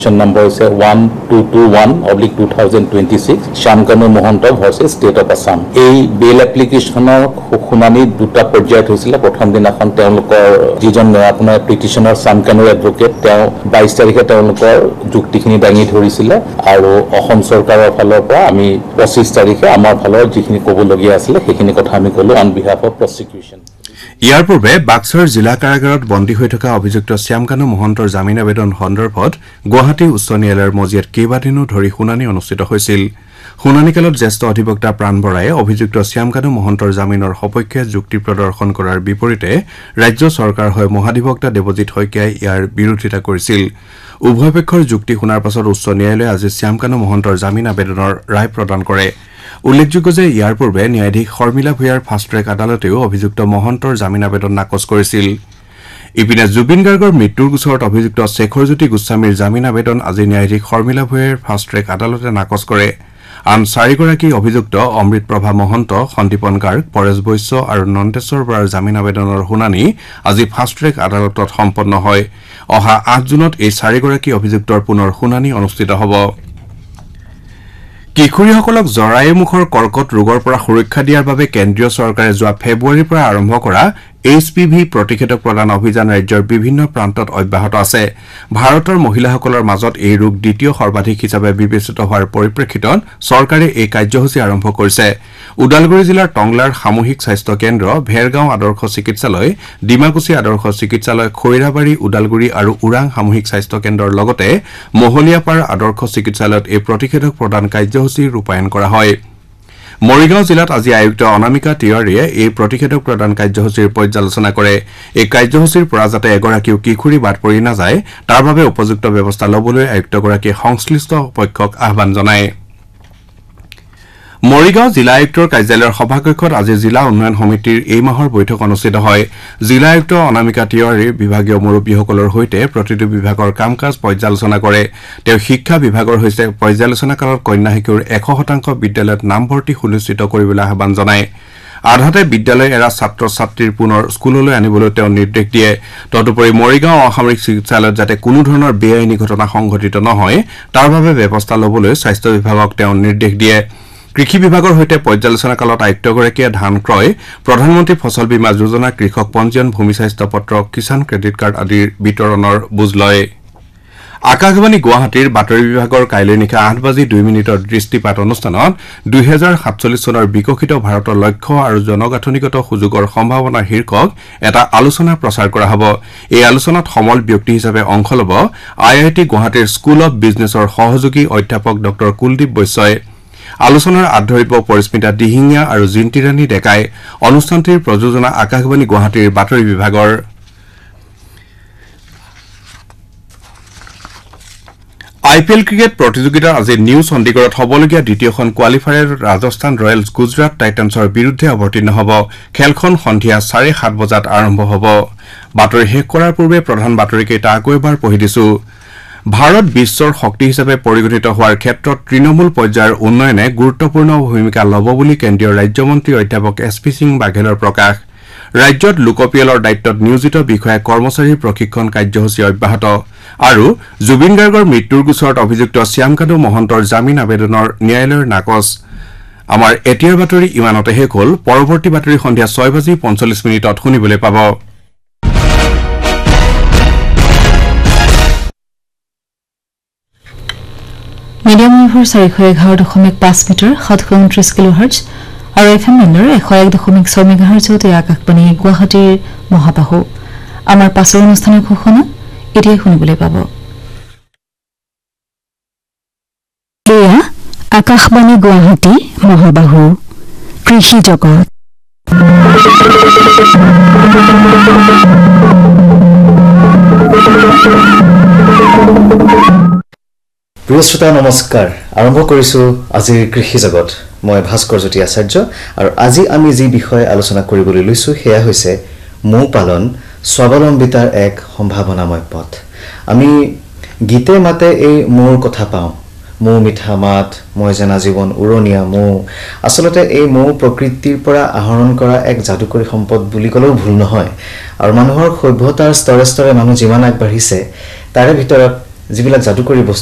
Number is 1221/2026 Shamkanu Mohanto versus State of Assam. A bail application শুনানি দুটা পৰ্যায়ত হৈছিল প্ৰথম দিনাখন তেওঁলোকৰ যিজন আপোনাৰ পিটিশনাৰ Shamkanu advocate তেওঁ 22 তাৰিখে তেওঁলোকৰ যুক্তিখিনি দাঙি ধৰিছিল আৰু অসম চৰকাৰৰ ফালৰ পৰা আমি 25 তাৰিখে আমাৰ ফালৰ যিখিনি ক'বলগীয়া আছিল সেইখিনি কথা আমি ক'লো on behalf of prosecution. ইয়াৰ পূৰ্বে বাক্সাৰ জিলা কাৰাগাৰত বন্দী হৈ থকা অভিযুক্ত শ্যামকানু মহন্তৰ জামিন আবেদন সন্দৰ্ভত গুৱাহাটী উচ্চ ন্যায়ালয়ৰ মজিয়াত কেইবাদিনো ধৰি শুনানি অনুষ্ঠিত হৈছিল শুনানিকালত জ্যেষ্ঠ অধিবক্তা প্ৰাণ বৰাই অভিযুক্ত শ্যামকানু মহন্তৰ জামিনৰ সপক্ষে যুক্তি প্ৰদৰ্শন কৰাৰ বিপৰীতে ৰাজ্য চৰকাৰ হৈ মহাধিবক্তা দেৱজিৎ শইকীয়াই ইয়াৰ বিৰোধিতা কৰিছিল উভয় পক্ষৰ যুক্তি শুনাৰ পাছত উচ্চ ন্যায়ালয়ে আজি শ্যামকানু মহন্তৰ জামিন আবেদনৰ ৰায় প্ৰদান কৰে উল্লেখযোগ্য যে ইয়াৰ পূৰ্বে ন্যায়াধীশ শৰ্মিলা ভূঞাৰ ফাষ্ট ট্ৰেক আদালতেও অভিযুক্ত মহন্তৰ জামিন আবেদন নাকচ কৰিছিল ইপিনে জুবিন গাৰ্গৰ মৃত্যুৰ গোচৰত অভিযুক্ত শেখৰজ্যোতি গোস্বামীৰ জামিন আবেদন আজি ন্যায়াধীশ শৰ্মিলা ভূঞাৰ ফাষ্ট ট্ৰেক আদালতে নাকচ কৰে আন চাৰিগৰাকী অভিযুক্ত অমৃত প্ৰভা মহন্ত সন্দীপন গাৰ্গ পৰেশ বৈশ্য আৰু নন্দেশ্বৰ বৰাৰ জামিন আবেদনৰ শুনানি আজি ফাষ্ট ট্ৰেক আদালতত সম্পন্ন হয় অহা 8 জুনত এই চাৰিগৰাকী অভিযুক্তৰ পুনৰ শুনানি অনুষ্ঠিত হ'ব কিশোৰীসকলক জৰায়ুমুখৰ কৰ্কট ৰোগৰ পৰা সুৰক্ষা দিয়াৰ বাবে কেন্দ্ৰীয় চৰকাৰে যোৱা ফেব্ৰুৱাৰীৰ পৰা আৰম্ভ কৰা HPV প্ৰতিষেধক প্ৰদান অভিযান ৰাজ্যৰ বিভিন্ন প্ৰান্তত অব্যাহত আছে ভাৰতৰ মহিলাসকলৰ মাজত এই ৰোগ দ্বিতীয় সৰ্বাধিক হিচাপে বিবেচিত হোৱাৰ পৰিপ্ৰেক্ষিতত চৰকাৰে এই কাৰ্যসূচী আৰম্ভ কৰিছে উদালগুৰি জিলাৰ টংলাৰ সামূহিক স্বাস্থ্য কেন্দ্ৰ ভেৰগাঁও আদৰ্শ চিকিৎসালয় ডিমাকুচি আদৰ্শ চিকিৎসালয় খৈৰাবাৰী উদালগুৰি আৰু উৰাং সামূহিক স্বাস্থ্য কেন্দ্ৰৰ লগতে মহলিয়াপাৰ আদৰ্শ চিকিৎসালয়ত এই প্ৰতিষেধক প্ৰদান কাৰ্যসূচী ৰূপায়ণ কৰা হয় মৰিগাঁও জিলাত আজি আয়ুক্ত অনামিকা তিৱাৰীয়ে এই প্ৰতিষেধক প্ৰদান কাৰ্যসূচীৰ পৰ্যালোচনা কৰে এই কাৰ্যসূচীৰ পৰা যাতে এগৰাকীও কিশোৰী বাদ পৰি নাযায় তাৰ বাবে উপযুক্ত ব্যৱস্থা ল'বলৈ আয়ুক্তগৰাকীয়ে সংশ্লিষ্ট পক্ষক আহ্বান জনায় মৰিগাঁও জিলা আয়ুক্তৰ কাৰ্যালয়ৰ সভাকক্ষত আজি জিলা উন্নয়ন সমিতিৰ এই মাহৰ বৈঠক অনুষ্ঠিত হয় জিলা আয়ুক্ত অনামিকা তিৱাৰীৰ বিভাগীয় মুৰব্বীসকলৰ সৈতে প্ৰতিটো বিভাগৰ কাম-কাজ পৰ্যালোচনা কৰে তেওঁ শিক্ষা বিভাগৰ হৈছে পৰ্যালোচনাকালত কন্যা শিশুৰ 100% বিদ্যালয়ত নামভৰ্তি সুনিশ্চিত কৰিবলৈ আহ্বান জনায় আধাতে বিদ্যালয় এৰা ছাত্ৰ-ছাত্ৰীৰ পুনৰ স্কুললৈ আনিবলৈ তেওঁ নিৰ্দেশ দিয়ে তদুপৰি মৰিগাঁও অসামৰিক চিকিৎসালয়ত যাতে কোনো ধৰণৰ বেআইনী ঘটনা সংঘটিত নহয় তাৰ বাবে ব্যৱস্থা ল'বলৈ স্বাস্থ্য বিভাগক তেওঁ নিৰ্দেশ দিয়ে কৃষি বিভাগৰ হৈতে পৰ্যালোচনা কালত আয়ুক্তগৰাকীয়ে ধান ক্ৰয় প্ৰধানমন্ত্ৰী ফসল বীমা যোজনা কৃষক পঞ্জীয়ন ভূমি স্বাস্থ্য পত্ৰ কিষাণ ক্ৰেডিট কাৰ্ড আদিৰ বিতৰণৰ বুজ লয় আকাশবাণী গুৱাহাটীৰ বাতৰি বিভাগৰ কাইলৈ নিশা 8:02 দৃষ্টিপাত অনুষ্ঠানত 2047 চনৰ বিকশিত ভাৰতৰ লক্ষ্য আৰু জনগাঁথনিগত সুযোগৰ সম্ভাৱনা শীৰ্ষক এটা আলোচনা প্ৰচাৰ কৰা হ'ব এই আলোচনাত সমল ব্যক্তি হিচাপে অংশ ল'ব IIT গুৱাহাটীৰ স্কুল অফ বিজনেছৰ সহযোগী অধ্যাপক ডক্টৰ কুলদীপ বৈশ্যই আলোচনাৰ আধ্যৰিব পৰিস্মিতা দিহিঙীয়া আৰু জিন্তিৰাণী ডেকাই অনুষ্ঠানটিৰ প্ৰযোজনা আকাশবাণী গুৱাহাটীৰ বাতৰি বিভাগৰ IPL ক্ৰিকেট প্ৰতিযোগিতাৰ আজি নিউ চণ্ডীগড়ত হ'বলগীয়া দ্বিতীয়খন কোৱালিফায়াৰ ৰাজস্থান ৰয়েলছ গুজৰাট টাইটান্সৰ বিৰুদ্ধে অৱতীৰ্ণ হ'ব খেলখন সন্ধিয়া 7:30 বজাত আৰম্ভ হ'ব বাতৰি শেষ কৰাৰ পূৰ্বে প্ৰধান বাতৰিকেইটা আকৌ এবাৰ পঢ়ি দিছো ভাৰত বিশ্বৰ শক্তি হিচাপে পৰিগণিত হোৱাৰ ক্ষেত্ৰত তৃণমূল পৰ্যায়ৰ উন্নয়নে গুৰুত্বপূৰ্ণ ভূমিকা ল'ব বুলি কেন্দ্ৰীয় ৰাজ্যমন্ত্ৰী অধ্যাপক SP সিং বাঘেলৰ প্ৰকাশ ৰাজ্যত লোকপিয়লৰ দায়িত্বত নিয়োজিত বিষয়া কৰ্মচাৰীৰ প্ৰশিক্ষণ কাৰ্যসূচী অব্যাহত আৰু জুবিন গাৰ্গৰ মৃত্যুৰ গোচৰত অভিযুক্ত শ্যামকানু মহন্তৰ জামিন আবেদনৰ ন্যায়ালয়ৰ নাকচ আমাৰ এতিয়াৰ বাতৰি ইমানতে শেষ হ'ল পৰৱৰ্তী বাতৰি সন্ধিয়া 6:45 শুনিবলৈ পাব মিডিয়াম ৱেভৰ 411.5 মিটাৰ 729 কিলোহাৰ্টজ আৰু FM বেণ্ডৰ 101.6 মেগাহাৰ্টজত আকাশবাণী গুৱাহাটীৰ মহাবাহু আমাৰ পাছৰ অনুষ্ঠানৰ ঘোষণা এতিয়া শুনিবলৈ পাব এয়া আকাশবাণী গুৱাহাটী মহাবাহু কৃষি জগত প্ৰিয় শ্ৰোতা নমস্কাৰ আৰম্ভ কৰিছো আজিৰ কৃষি জগত মই ভাস্কৰ জ্যোতি আচাৰ্য আৰু আজি আমি যি বিষয়ে আলোচনা কৰিবলৈ লৈছো সেয়া হৈছে মৌ পালন স্বাৱলম্বিতাৰ এক সম্ভাৱনাময় পথ আমি গীতে মাতে এই মৌৰ কথা পাওঁ মৌ মিঠা মাত মই জনা জীৱন উৰণীয়া মৌ আসলতে এই মৌ প্ৰকৃতিৰ পৰা আহৰণ কৰা এক জাদুকৰী সম্পদ বুলি ক'লেও ভুল নহয় আৰু মানুহৰ সভ্যতাৰ স্তৰে স্তৰে মানুহ যিমান আগবাঢ়িছে তাৰে ভিতৰত যিবিলাক যাদুকৰী বস্তু